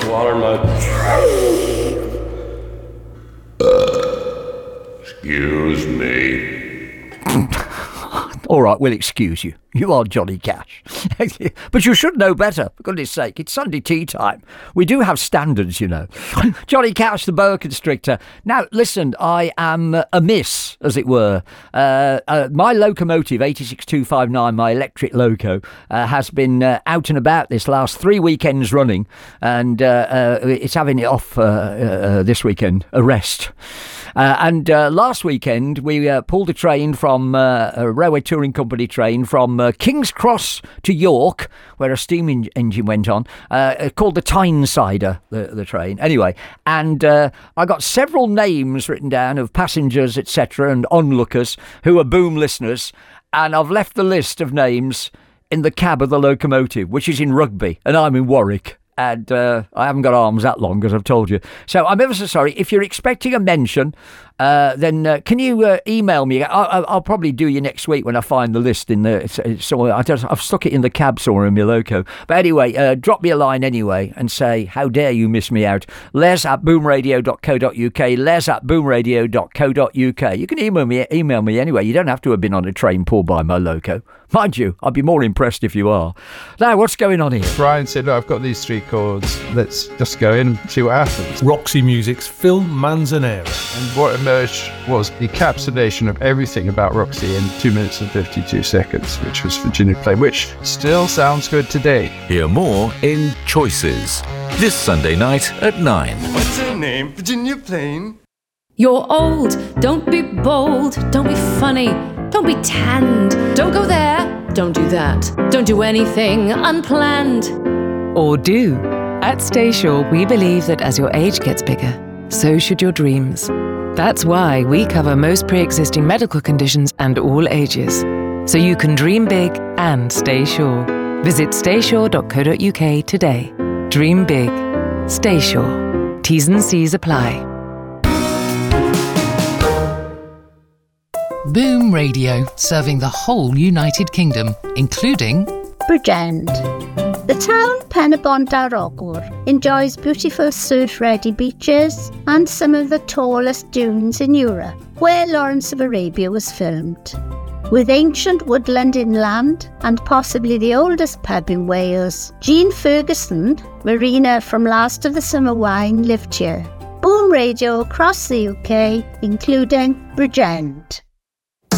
water in my... Excuse me. All right, we'll excuse you. You are Johnny Cash. But you should know better, for goodness sake. It's Sunday tea time. We do have standards, you know. Johnny Cash, the boa constrictor. Now, listen, I am amiss, as it were. My locomotive, 86259, my electric loco, has been out and about this last 3 weekends running, and it's having it off this weekend, a rest. And last weekend, we pulled a train from a railway touring company train from King's Cross to York, where a steam engine went on, called the Tyneside, the train. Anyway, and I got several names written down of passengers, etc., and onlookers who are Boom listeners, and I've left the list of names in the cab of the locomotive, which is in Rugby, and I'm in Warwick. And I haven't got arms that long, as I've told you. So I'm ever so sorry. If you're expecting a mention, then can you email me? I'll probably do you next week when I find the list in the. So I've stuck it in the cab somewhere in my loco. But anyway, drop me a line anyway and say, how dare you miss me out? les@boomradio.co.uk. les@boomradio.co.uk. You can email me anyway. You don't have to have been on a train pulled by my loco. Mind you, I'd be more impressed if you are. Now, what's going on here? Brian said, look, I've got these 3 chords. Let's just go in and see what happens. Roxy Music's Phil Manzanera. And what emerged was the encapsulation of everything about Roxy in 2 minutes and 52 seconds, which was Virginia Plain, which still sounds good today. Hear more in Choices, this Sunday night at 9. What's her name? Virginia Plain? You're old, don't be bold, don't be funny, don't be tanned, don't go there, don't do that, don't do anything unplanned. Or do. At Staysure, we believe that as your age gets bigger, so should your dreams. That's why we cover most pre-existing medical conditions and all ages, so you can dream big and stay sure. Visit staysure.co.uk today. Dream big. Stay sure. T's and C's apply. Boom Radio, serving the whole United Kingdom, including Bridgend. The town Penybont ar Ogwr enjoys beautiful surf-ready beaches and some of the tallest dunes in Europe, where Lawrence of Arabia was filmed. With ancient woodland inland and possibly the oldest pub in Wales, Jean Ferguson, Marina from Last of the Summer Wine, lived here. Boom Radio across the UK, including Bridgend.